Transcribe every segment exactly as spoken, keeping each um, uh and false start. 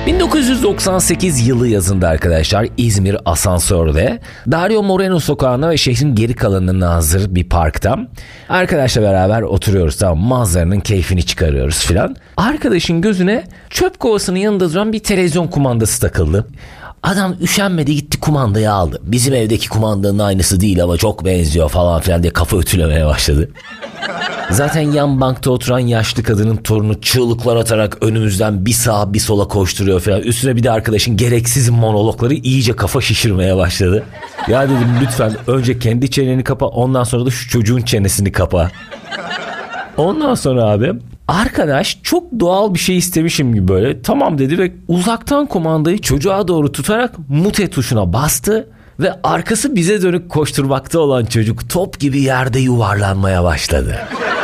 bin dokuz yüz doksan sekiz yılı yazında arkadaşlar İzmir Asansör'de Dario Moreno sokağına ve şehrin geri kalanına hazır bir parkta arkadaşla beraber oturuyoruz, tamam, manzaranın keyfini çıkarıyoruz filan. Arkadaşın gözüne çöp kovasının yanında duran bir televizyon kumandası takıldı. Adam üşenmedi, gitti kumandayı aldı. Bizim evdeki kumandanın aynısı değil ama çok benziyor falan filan diye kafa ütülemeye başladı. Zaten yan bankta oturan yaşlı kadının torunu çığlıklar atarak önümüzden bir sağa bir sola koşturuyor falan. Üstüne bir de arkadaşın gereksiz monologları iyice kafa şişirmeye başladı. Ya dedim lütfen önce kendi çeneni kapa, ondan sonra da şu çocuğun çenesini kapa. Ondan sonra abi arkadaş çok doğal bir şey istemişim gibi böyle tamam dedi ve uzaktan kumandayı çocuğa doğru tutarak mute tuşuna bastı ve arkası bize dönük koşturmakta olan çocuk top gibi yerde yuvarlanmaya başladı.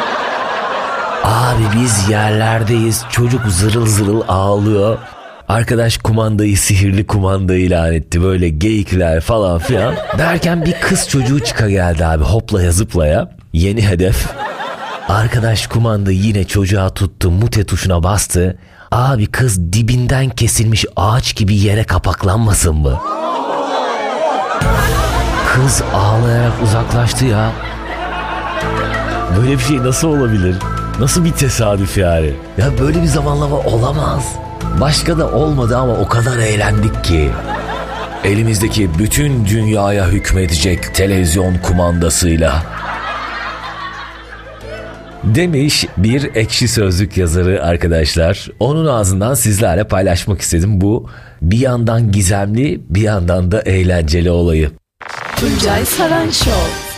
Abi biz yerlerdeyiz, çocuk zırıl zırıl ağlıyor. Arkadaş kumandayı sihirli kumanda ilan etti, böyle geyikler falan filan. Derken bir kız çocuğu çıka geldi abi, hoplaya zıplaya. Yeni hedef. Arkadaş kumandayı yine çocuğa tuttu, mute tuşuna bastı. Abi kız dibinden kesilmiş ağaç gibi yere kapaklanmasın mı? Kız ağlayarak uzaklaştı ya. Böyle bir şey nasıl olabilir? Nasıl bir tesadüf yani? Ya böyle bir zamanlama olamaz. Başka da olmadı ama o kadar eğlendik ki. Elimizdeki bütün dünyaya hükmedecek televizyon kumandasıyla. Demiş bir Ekşi Sözlük yazarı arkadaşlar. Onun ağzından sizlerle paylaşmak istedim bu bir yandan gizemli bir yandan da eğlenceli olayı. Tuncay Saran Show.